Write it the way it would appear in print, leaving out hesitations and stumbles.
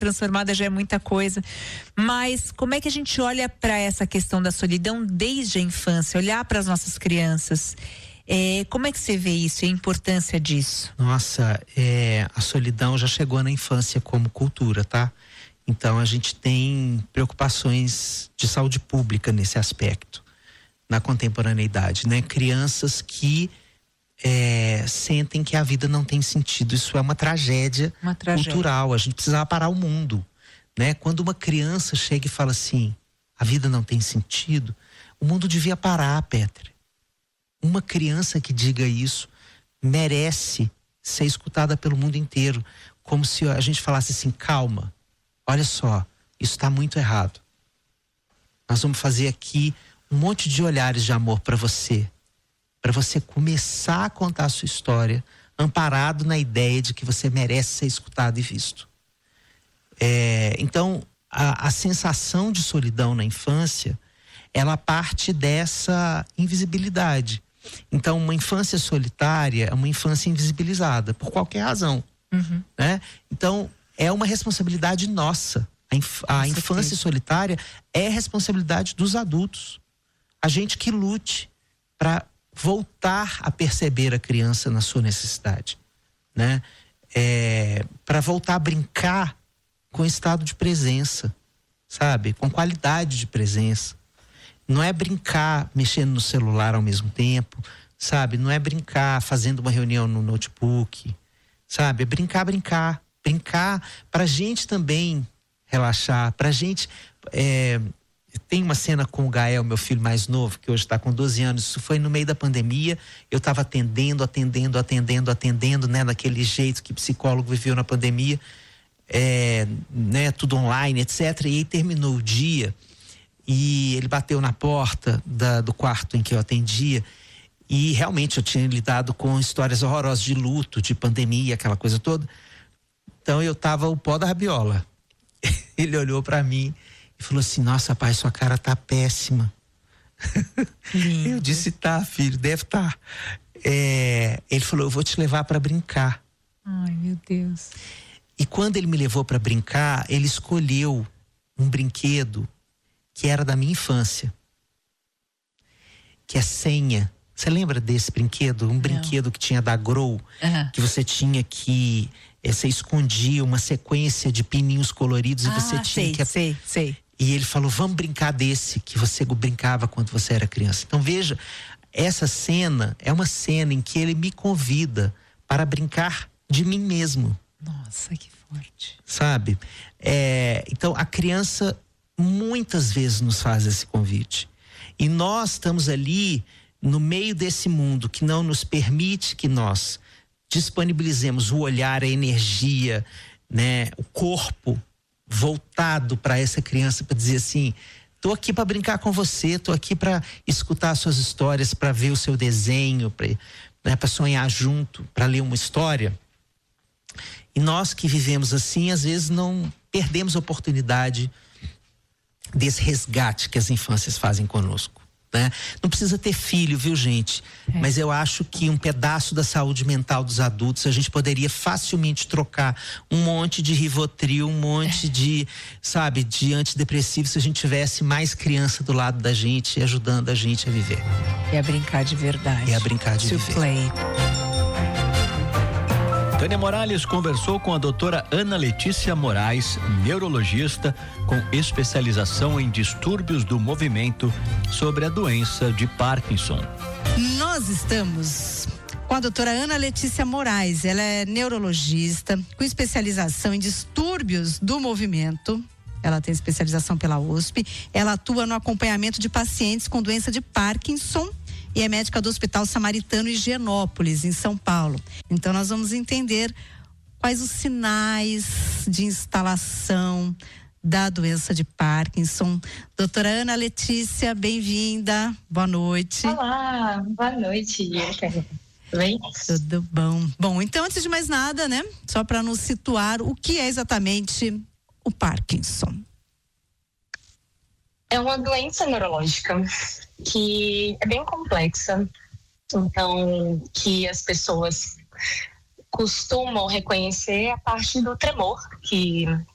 transformada já é muita coisa. Mas como é que a gente olha para essa questão da solidão desde a infância, olhar para as nossas crianças? Como é que você vê isso e a importância disso? Nossa, a solidão já chegou na infância como cultura, tá? Então a gente tem preocupações de saúde pública nesse aspecto, na contemporaneidade, né? Crianças que sentem que a vida não tem sentido. Isso é uma tragédia cultural. A gente precisava parar o mundo, né? Quando uma criança chega e fala assim, a vida não tem sentido, o mundo devia parar, Petra. Uma criança que diga isso merece ser escutada pelo mundo inteiro, como se a gente falasse assim, calma, olha só, isso está muito errado. Nós vamos fazer aqui um monte de olhares de amor para você começar a contar a sua história, amparado na ideia de que você merece ser escutado e visto. Então, a sensação de solidão na infância, ela parte dessa invisibilidade. Então, uma infância solitária é uma infância invisibilizada, por qualquer razão. Né? Então, é uma responsabilidade nossa. A infância solitária é responsabilidade dos adultos. A gente que lute para voltar a perceber a criança na sua necessidade, né? Para voltar a brincar com estado de presença, sabe? Com qualidade de presença. Não é brincar mexendo no celular ao mesmo tempo, sabe? Não é brincar fazendo uma reunião no notebook, sabe? É brincar pra gente também relaxar, pra gente... Tem uma cena com o Gael, meu filho mais novo, que hoje está com 12 anos. Isso foi no meio da pandemia. Eu estava atendendo, né? Daquele jeito que psicólogo viveu na pandemia. Né? Tudo online, etc. E aí terminou o dia e ele bateu na porta do quarto em que eu atendia. E realmente eu tinha lidado com histórias horrorosas de luto, de pandemia, aquela coisa toda. Então eu tava o pó da rabiola. Ele olhou para mim e falou assim, nossa, pai, sua cara tá péssima. Eu disse, tá, filho, deve tá. Ele falou, eu vou te levar para brincar. Ai, meu Deus. E quando ele me levou para brincar, ele escolheu um brinquedo que era da minha infância, que é senha. Você lembra desse brinquedo? Um brinquedo que tinha da Grow, que você tinha que... Você escondia uma sequência de pininhos coloridos e você tinha que... Sei. E ele falou, vamos brincar desse que você brincava quando você era criança. Então veja, essa cena é uma cena em que ele me convida para brincar de mim mesmo. Nossa, que forte. Sabe? Então a criança muitas vezes nos faz esse convite. E nós estamos ali no meio desse mundo que não nos permite que nós disponibilizemos o olhar, a energia, né? O corpo voltado para essa criança, para dizer assim, tô aqui para brincar com você, tô aqui para escutar suas histórias, para ver o seu desenho, para sonhar junto, para ler uma história. E nós que vivemos assim, às vezes não perdemos a oportunidade desse resgate que as infâncias fazem conosco, né? Não precisa ter filho, viu, gente? Mas eu acho que um pedaço da saúde mental dos adultos a gente poderia facilmente trocar um monte de Rivotril, um monte de, sabe, de antidepressivo, se a gente tivesse mais criança do lado da gente, ajudando a gente a viver. E a brincar de verdade. E a brincar de viver. Play. Tânia Morales conversou com a doutora Ana Letícia Moraes, neurologista com especialização em distúrbios do movimento, sobre a doença de Parkinson. Nós estamos com a doutora Ana Letícia Moraes. Ela é neurologista com especialização em distúrbios do movimento. Ela tem especialização pela USP. Ela atua no acompanhamento de pacientes com doença de Parkinson e é médica do Hospital Samaritano Higienópolis, em São Paulo. Então nós vamos entender quais os sinais de instalação da doença de Parkinson. Doutora Ana Letícia, bem-vinda, boa noite. Olá, boa noite, Tudo bem? Tudo bom. Bom, então antes de mais nada, né, só para nos situar, o que é exatamente o Parkinson? É uma doença neurológica que é bem complexa, então que as pessoas costumam reconhecer a parte do tremor, que